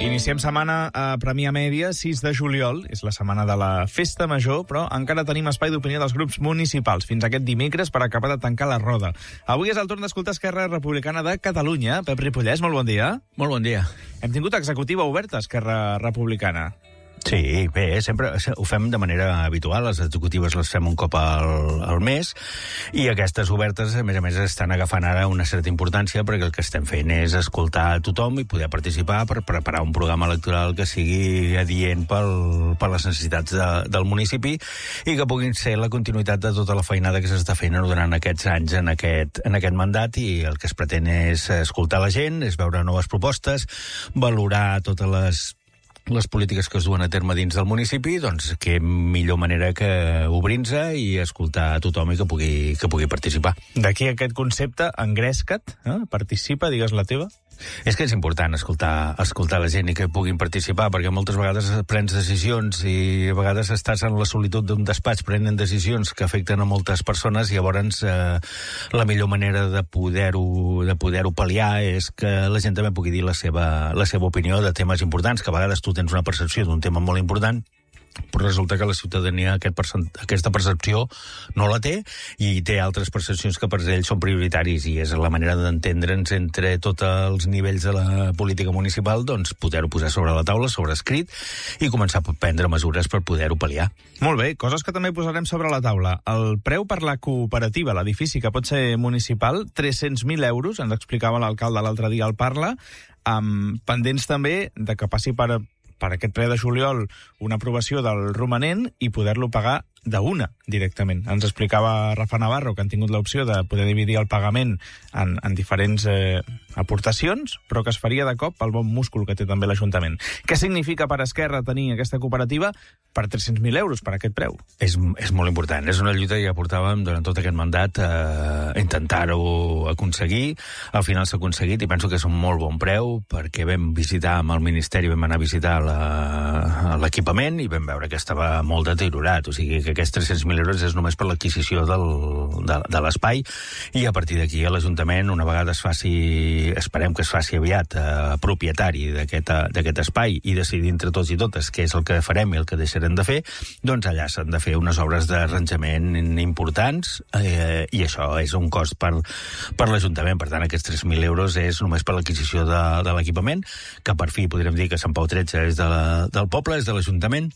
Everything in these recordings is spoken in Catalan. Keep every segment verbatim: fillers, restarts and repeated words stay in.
Iniciem setmana a Premià Mèdia, sis de juliol. És la setmana de la Festa Major, però encara tenim espai d'opinió dels grups municipals fins aquest dimecres per acabar de tancar la roda. Avui és el torn d'escoltar Esquerra Republicana de Catalunya. Pep Ripollès, molt bon dia. Molt bon dia. Hem tingut executiva oberta, Esquerra Republicana. Sí, bé, sempre ho fem de manera habitual, les executives les fem un cop al, al mes, i aquestes obertes, a més a més, estan agafant ara una certa importància perquè el que estem fent és escoltar a tothom i poder participar per preparar un programa electoral que sigui adient pel, per les necessitats de, del municipi i que puguin ser la continuïtat de tota la feinada que s'està fent durant aquests anys en aquest, en aquest mandat, i el que es pretén és escoltar la gent, és veure noves propostes, valorar totes les les polítiques que es duen a terme dins del municipi, doncs que millor manera que obrir-nos i escoltar a tothom i que pugui, que pugui participar. D'aquí aquest concepte, engresca't, eh? Participa, digues la teva. És que és important escoltar, escoltar la gent i que puguin participar, perquè moltes vegades prens decisions i a vegades estàs en la solitud d'un despatx prenent decisions que afecten a moltes persones, i llavors eh, la millor manera de poder-ho de poder-ho pal·liar és que la gent també pugui dir la seva, la seva opinió de temes importants, que a vegades tu tens una percepció d'un tema molt important, però resulta que la ciutadania aquest percent, aquesta percepció no la té i té altres percepcions que per ells són prioritaris, i és la manera d'entendre'ns entre tots els nivells de la política municipal, doncs poder-ho posar sobre la taula, sobre escrit, i començar a prendre mesures per poder-ho pal·liar. Molt bé, coses que també posarem sobre la taula. El preu per la cooperativa, l'edifici que pot ser municipal, tres-cents mil euros, ens explicava l'alcalde l'altre dia al Parla, amb pendents també de que passi per per aquest ple de juliol una aprovació del romanent i poder-lo pagar d'una directament. Ens explicava Rafa Navarro que han tingut l'opció de poder dividir el pagament en, en diferents eh, aportacions, però que es faria de cop pel bon múscul que té també l'Ajuntament. Què significa per Esquerra tenir aquesta cooperativa per tres-cents mil euros, per aquest preu? És, és molt important. És una lluita que ja portàvem durant tot aquest mandat a intentar-ho aconseguir. Al final s'ha aconseguit i penso que és un molt bon preu, perquè vam visitar amb el Ministeri, vam anar a visitar l'equipament i vam veure que estava molt deteriorat. O sigui que aquests tres-cents mil euros és només per l'adquisició del, de, de l'espai, i a partir d'aquí l'Ajuntament, una vegada es faci, esperem que es faci aviat eh, propietari d'aquest espai i decidir entre tots i totes què és el que farem i el que deixarem de fer, doncs allà s'han de fer unes obres d'arranjament importants, eh, i això és un cost per, per l'Ajuntament. Per tant, aquests tres mil euros és només per l'adquisició de, de l'equipament, que per fi podrem dir que Sant Pau tretze és de la, del poble, és de l'Ajuntament.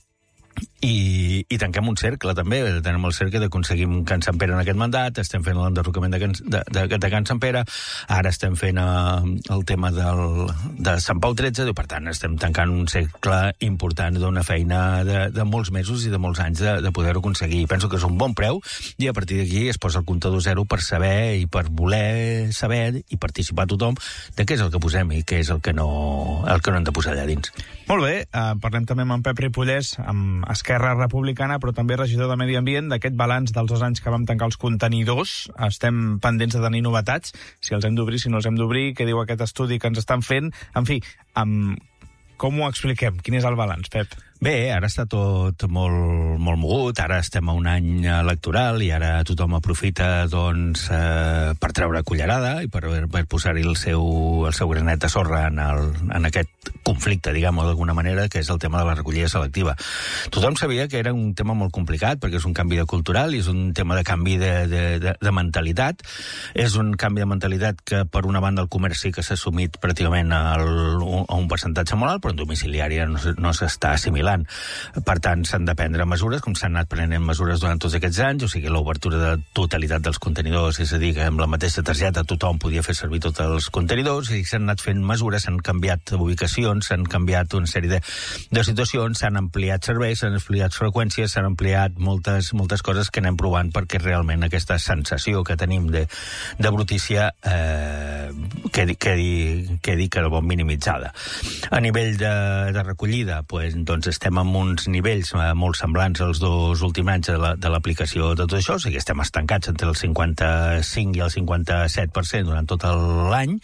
I, i tanquem un cercle també, tenim el cercle d'aconseguir Can Sant Pere en aquest mandat, estem fent l'enderrocament de, de, de, de Can Sant Pere, ara estem fent uh, el tema del, de Sant Pau tretze, i per tant estem tancant un cercle important d'una feina de, de molts mesos i de molts anys de, de poder-ho aconseguir. Penso que és un bon preu, i a partir d'aquí es posa el comptador zero per saber i per voler saber i participar tothom de què és el que posem i què és el que no, el que no hem de posar allà dins. Molt bé, uh, parlem també amb en Pep Ripollès, amb Esquerra Republicana, però també regidor de Medi Ambient, d'aquest balanç dels dos anys que vam tancar els contenidors. Estem pendents de tenir novetats, si els hem d'obrir, si no els hem d'obrir, què diu aquest estudi que ens estan fent. En fi, amb... com ho expliquem? Quin és el balanç, Pep? Bé, ara està tot molt, molt mogut, ara estem a un any electoral i ara tothom aprofita doncs, eh, per treure cullerada i per, per posar-hi el seu, el seu granet de sorra en, el, en aquest conflicte, diguem-ho d'alguna manera, que és el tema de la recollida selectiva. Tothom sabia que era un tema molt complicat perquè és un canvi de cultural i és un tema de canvi de, de, de, de mentalitat. És un canvi de mentalitat que per una banda el comerç sí que s'ha assumit pràcticament al, a un percentatge molt alt, però en domiciliària no, no s'està assimilant. Per tant, s'han de prendre mesures, com s'han anat prenent mesures durant tots aquests anys, o sigui, l'obertura de totalitat dels contenidors, és a dir, que amb la mateixa targeta tothom podia fer servir tots els contenidors, i s'han anat fent mesures, s'han canviat ubicacions, s'han canviat una sèrie de, de situacions, s'han ampliat serveis, s'han ampliat freqüències, s'han ampliat moltes, moltes coses que anem provant perquè realment aquesta sensació que tenim de, de brutícia eh, quedi, quedi, quedi que bon minimitzada. A nivell de, de recollida, pues, doncs estem en uns nivells eh, molt semblants als dos últims anys de l'aplicació de tot això, o sigui, estem estancats entre el cinquanta-cinc i el cinquanta-set per cent durant tot l'any,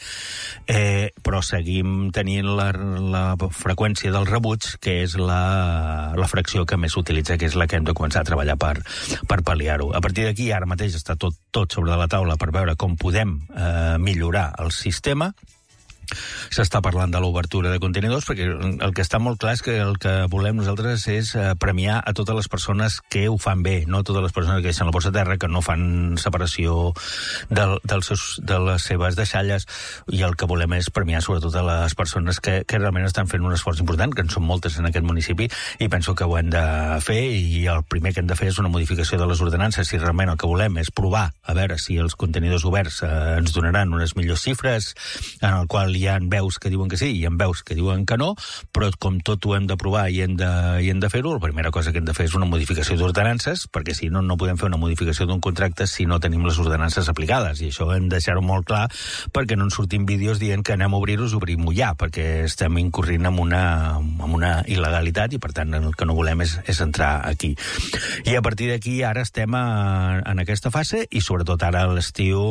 eh, però seguim tenint la, la freqüència dels rebuts, que és la, la fracció que més s'utilitza, que és la que hem de començar a treballar per, per pal·liar-ho. A partir d'aquí, ara mateix està tot, tot sobre la taula per veure com podem eh, millorar el sistema. s'està parlant de l'obertura de contenidors, perquè el que està molt clar és que el que volem nosaltres és premiar a totes les persones que ho fan bé, no totes les persones que deixen la bossa a terra, que no fan separació de, dels seus, de les seves deixalles, i el que volem és premiar sobretot a les persones que, que realment estan fent un esforç important, que en són moltes en aquest municipi, i penso que ho hem de fer, i el primer que hem de fer és una modificació de les ordenances, si realment el que volem és provar, a veure si els contenidors oberts eh, ens donaran unes millors xifres, en el qual hi ha veus que diuen que sí i hi ha veus que diuen que no, però com tot ho hem de provar i hem de, i hem de fer-ho, la primera cosa que hem de fer és una modificació d'ordenances, perquè si no, no podem fer una modificació d'un contracte si no tenim les ordenances aplicades, i això hem de deixar-ho molt clar perquè no ens sortim vídeos dient que anem a obrir-los, obrim-ho ja, perquè estem incorrint en una, en una il·legalitat i, per tant, el que no volem és, és entrar aquí. I a partir d'aquí ara estem a, en aquesta fase, i sobretot ara a l'estiu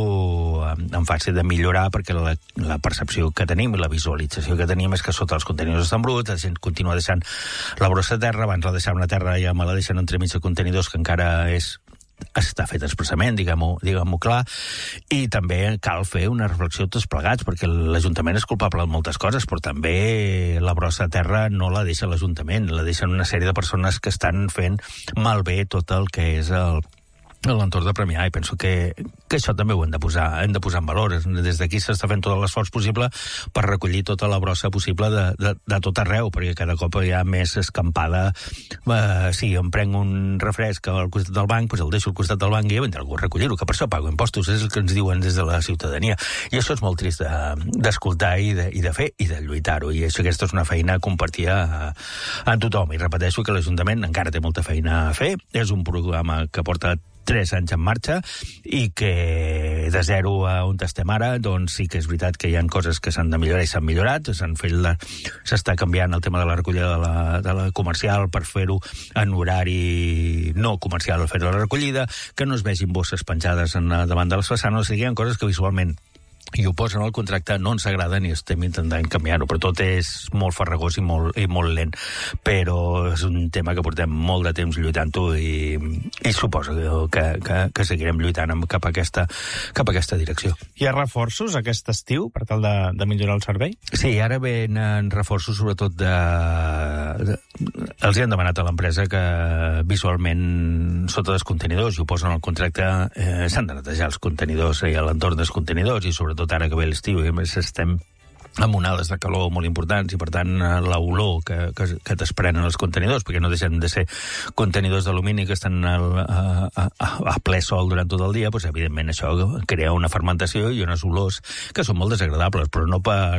en fase de millorar, perquè la, la percepció que tenim i la visualització que tenim és que sota els contenidors estan bruts, la gent continua deixant la brossa a terra, abans la deixaven a terra i ja me la deixen entremig de contenidors, que encara és està fet expressament, diguem-ho diguem-ho clar, i també cal fer una reflexió tots plegats, perquè l'Ajuntament és culpable de moltes coses, però també la brossa a terra no la deixa l'Ajuntament, la deixen una sèrie de persones que estan fent malbé tot el que és el a l'entorn de premiar, i penso que, que això també ho hem de posar, hem de posar en valor. Des d'aquí s'està fent tot l'esforç possible per recollir tota la brossa possible de, de, de tot arreu, perquè cada cop hi ha més escampada. Eh, si em prenc un refresc al costat del banc, doncs el deixo al costat del banc i ja vindrà algú a recollir-ho, que per això pago impostos, és el que ens diuen des de la ciutadania. I això és molt trist d'escoltar de, i, de, i de fer i de lluitar-ho, i això, aquesta és una feina compartida en tothom. I repeteixo que l'Ajuntament encara té molta feina a fer, és un programa que porta tres anys en marxa i que de zero a on estem ara, doncs sí que és veritat que hi ha coses que s'han de millorar i s'han millorat, s'han fet la... s'està canviant el tema de la recollida de la, de la comercial per fer-ho en horari no comercial, fer la recollida, que no es vegin bosses penjades en, davant de les façanes, o sigui, hi ha coses que visualment i ho posen al contracte, no ens agraden i estem intentant canviar-ho, però tot és molt farragós i molt, i molt lent, però és un tema que portem molt de temps lluitant-ho i, i suposo que, que, que seguirem lluitant cap a, aquesta, cap a aquesta direcció. Hi ha reforços aquest estiu per tal de, de millorar el servei? Sí, ara venen reforços sobretot de... de els hi han demanat a l'empresa que visualment sota dels contenidors, i ho posen al contracte, eh, s'han de netejar els contenidors i a l'entorn dels contenidors, i sobretot tot ara que ve l'estiu, i a més estem amb onades de calor molt importants i, per tant, l'olor que, que, que desprenen els contenidors, perquè no deixen de ser contenidors d'alumini que estan al, a, a, a ple sol durant tot el dia, doncs, evidentment, això crea una fermentació i unes olors que són molt desagradables, però no per...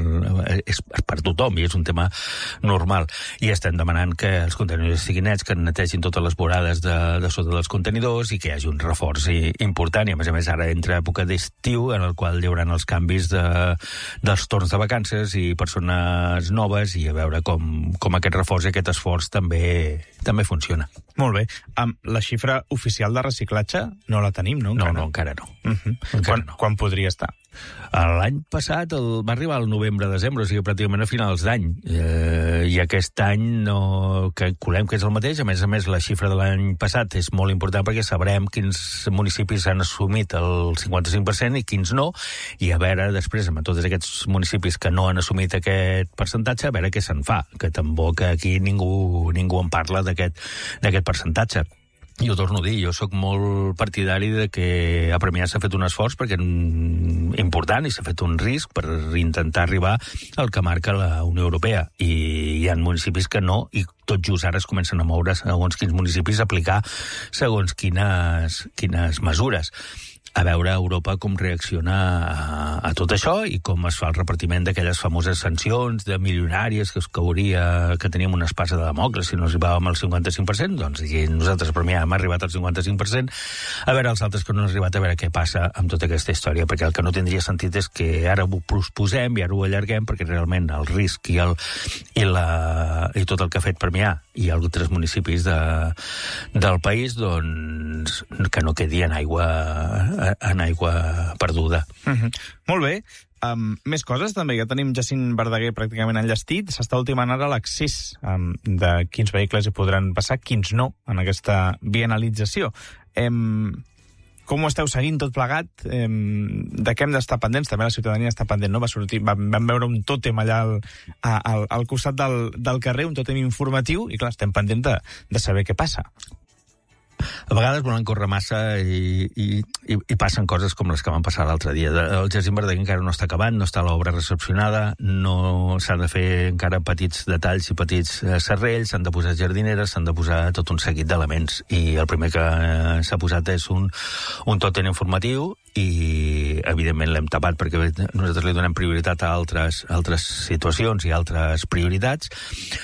és per tothom, i és un tema normal. I estem demanant que els contenidors siguin nets, que netegin totes les vorades de, de sota dels contenidors i que hi hagi un reforç important, i, a més a més, ara entra època d'estiu en el qual hi haurà els canvis de, dels torns de vacances i persones noves, i a veure com, com aquest reforç i aquest esforç també, també funciona. Molt bé. Um, la xifra oficial de reciclatge no la tenim, no? Encara? No, no, encara no. Uh-huh. Encara quan, no. Quan podria estar? L'any passat el, va arribar al novembre-desembre, o sigui, pràcticament a finals d'any. Eh, I aquest any no, que calculem que és el mateix. A més a més, la xifra de l'any passat és molt important perquè sabrem quins municipis han assumit el cinquanta-cinc per cent i quins no, i a veure després, amb tots aquests municipis que no han assumit aquest percentatge, a veure què se'n fa, que tampoc aquí ningú, ningú en parla d'aquest d'aquest percentatge. Jo torno a dir, jo sóc molt partidari de que a Premià s'ha fet un esforç perquè important i s'ha fet un risc per intentar arribar al que marca la Unió Europea. I hi ha municipis que no, i tot just ara es comencen a moure segons quins municipis a aplicar segons quines, quines mesures. A veure a Europa com reacciona a, a tot això i com es fa el repartiment d'aquelles famoses sancions de milionàries que es cauria, que teníem una espasa de Damocles si no arribàvem al cinquanta-cinc per cent, doncs i nosaltres per mi hem arribat al cinquanta-cinc per cent, a veure els altres que no han arribat, a veure què passa amb tota aquesta història, perquè el que no tindria sentit és que ara ho posposem i ara ho allarguem, perquè realment el risc i, el, i, la, i tot el que ha fet Premià i altres municipis de, del país, doncs que no quedi en aigua en aigua perduda. Uh-huh. Molt bé. Um, més coses, també. Ja tenim Jacint Verdaguer pràcticament enllestit. S'està ultimant ara l'accés um, de quins vehicles hi podran passar, quins no, en aquesta bienalització. Um, com ho esteu seguint tot plegat? Eh, de què hem d'estar pendents? També la ciutadania està pendent, no? Va sortir, vam, vam veure un tòtem allà al, al, al costat del, del carrer, un tòtem informatiu, i clar, estem pendents de, de saber què passa. A vegades volen córrer massa i, i, i, i passen coses com les que van passar l'altre dia. El Jacint Verdaguer encara no està acabat, no està l'obra recepcionada, no s'han de fer encara petits detalls i petits eh, serrells, s'han de posar jardineres, s'han de posar tot un seguit d'elements. I el primer que eh, s'ha posat és un, un tòtem informatiu i, evidentment, l'hem tapat perquè nosaltres li donem prioritat a altres, altres situacions i altres prioritats.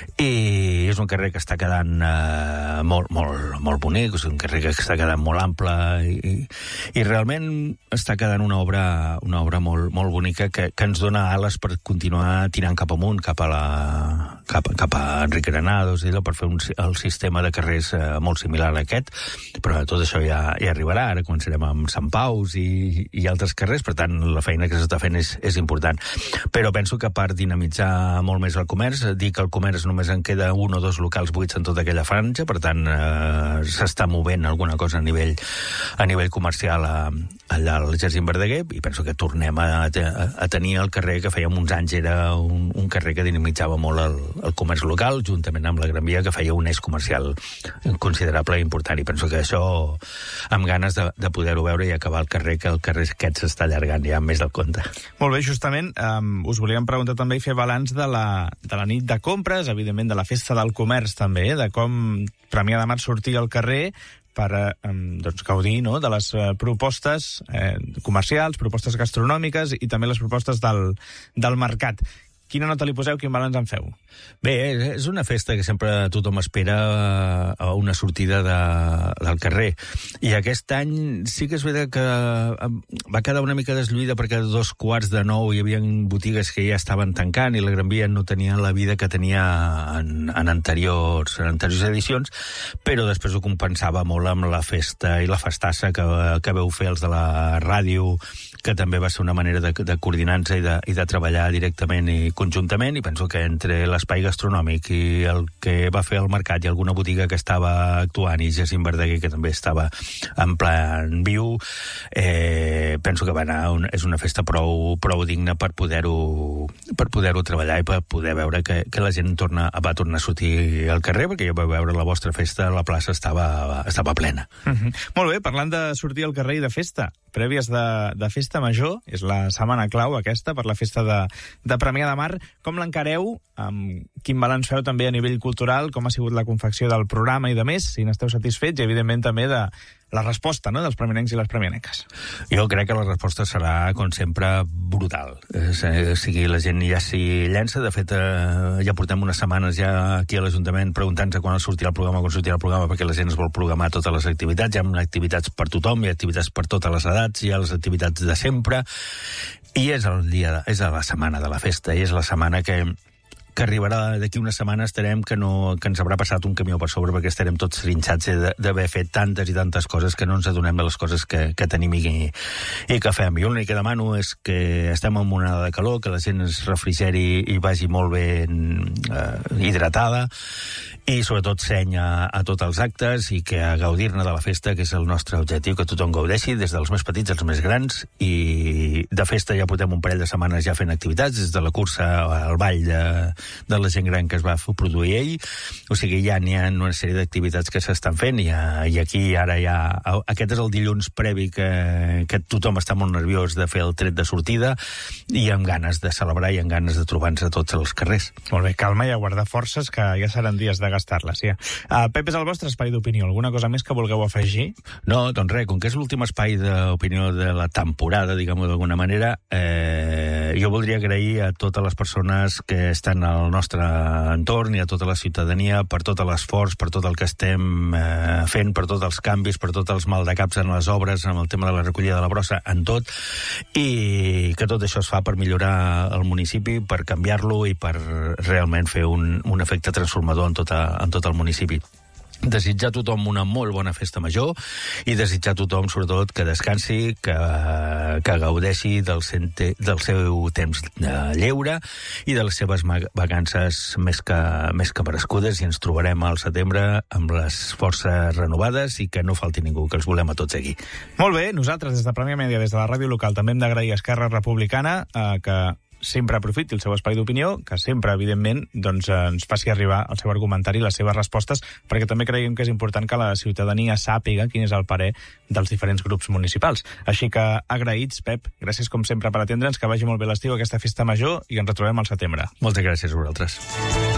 I és un carrer que està quedant eh, molt, molt, molt bonic, és un carrer que està quedant molt ample i, i realment està quedant una obra, una obra molt, molt bonica que, que ens dona ales per continuar tirant cap amunt, cap a la cap, cap a Enric Granados i allò, per fer un, el sistema de carrers eh, molt similar a aquest, però tot això ja, ja arribarà. Ara començarem amb Sant Paus i, i altres carrers, per tant la feina que s'està fent és, és important. Però penso que per dinamitzar molt més el comerç, dir que el comerç només en queda un o dos locals buits en tota aquella franja, per tant eh, s'està movent alguna cosa a nivell, a nivell comercial a, allà al Jacint Verdaguer, i penso que tornem a, a, a tenir el carrer que fèiem uns anys, era un, un carrer que dinamitzava molt el, el comerç local, juntament amb la Gran Via, que feia un eix comercial considerable i important, i penso que això, amb ganes de, de poder-ho veure i acabar el carrer, que el carrer aquest s'està allargant ja més del compte. Molt bé, justament, um, us volíem preguntar també i fer balanç de la, de la nit de compres, evidentment de la festa del comerç també, de com Premià de Mar sortia al carrer per eh, doncs, gaudir, no?, de les eh, propostes eh, comercials, propostes gastronòmiques i també les propostes del, del mercat. Quina nota li poseu, quin balanç en feu? Bé, és una festa que sempre tothom espera a una sortida de, del carrer. I aquest any sí que és veritat que va quedar una mica deslluïda perquè a dos quarts de nou hi havia botigues que ja estaven tancant i la Gran Via no tenia la vida que tenia en, en, anteriors, en anteriors edicions, però després ho compensava molt amb la festa i la festassa que, que veu fer els de la ràdio, que també va ser una manera de, de coordinar-nos i, de, i de treballar directament i conjuntament, i penso que entre l'espai gastronòmic i el que va fer el mercat i alguna botiga que estava actuant i Jacint Verdaguer, que també estava en plan viu, eh, penso que va anar un, és una festa prou, prou digna per poder-ho per poder-ho treballar i per poder veure que, que la gent torna, va tornar a sortir al carrer, perquè ja vau veure la vostra festa, la plaça estava, estava plena. Mm-hmm. Molt bé, parlant de sortir al carrer i de festa, prèvies de, de festa major, és la setmana clau aquesta per la festa de, de Premià de Mar. Com l'encareu? Um, quin balanç feu també a nivell cultural? Com ha sigut la confecció del programa i de més? Si n'esteu satisfets, i evidentment també de la resposta, no?, dels premianencs i les premianeques. Jo crec que la resposta serà, com sempre, brutal. Eh, o sigui, la gent ja s'hi llença. De fet, eh, ja portem unes setmanes ja aquí a l'Ajuntament preguntant-se quan sortirà el programa, quan sortirà el programa, perquè la gent es vol programar totes les activitats. Hi ha activitats per tothom, hi ha activitats per totes les edats, hi ha les activitats de sempre, i és el dia, és la setmana de la festa, i és la setmana que que arribarà d'aquí una setmana, estarem que, no, que ens haurà passat un camió per sobre, perquè estarem tots trinxats d'haver fet tantes i tantes coses que no ens adonem de les coses que, que tenim i, i que fem. Jo l'únic que demano és que estem en una onada de calor, que la gent es refrigeri i vagi molt ben eh, hidratada, i sobretot seny a, a tots els actes i que a gaudir-ne de la festa, que és el nostre objectiu, que tothom gaudeixi, des dels més petits als més grans. I de festa ja portem un parell de setmanes ja fent activitats, des de la cursa al ball de, de la gent gran que es va produir ell. O sigui, ja n'hi ha una sèrie d'activitats que s'estan fent, i, i aquí ara ja... Aquest és el dilluns previ que, que tothom està molt nerviós de fer el tret de sortida, i amb ganes de celebrar i amb ganes de trobar-nos a tots els carrers. Molt bé, calma i a guardar forces, que ja seran dies de gastar-les, ja. Uh, Pep, és el vostre espai d'opinió. Alguna cosa més que vulgueu afegir? No, doncs res, com que és l'últim espai d'opinió de la temporada, diguem-ho d'alguna manera, eh, jo voldria agrair a totes les persones que estan al nostre entorn i a tota la ciutadania per tot l'esforç, per tot el que estem eh, fent, per tots els canvis, per tots els maldecaps en les obres, en el tema de la recollida de la brossa, en tot, i que tot això es fa per millorar el municipi, per canviar-lo i per realment fer un, un efecte transformador en tota en tot el municipi. desitjar a tothom una molt bona festa major i desitjar a tothom, sobretot, que descansi, que, que gaudeixi del, sente, del seu temps de lleure i de les seves vacances més que, més que merescudes, i ens trobarem al setembre amb les forces renovades i que no falti ningú, que els volem a tots aquí. Molt bé, nosaltres des de Premià Mèdia, des de la ràdio local, també hem d'agrair a Esquerra Republicana eh, que sempre aprofiti el seu espai d'opinió, que sempre, evidentment, doncs, ens faci arribar el seu argumentari i les seves respostes, perquè també creiem que és important que la ciutadania sàpiga quin és el parer dels diferents grups municipals. Així que, agraïts, Pep, gràcies com sempre per atendre'ns, que vagi molt bé l'estiu, aquesta festa major, i ens retrobem al setembre. Moltes gràcies a vosaltres.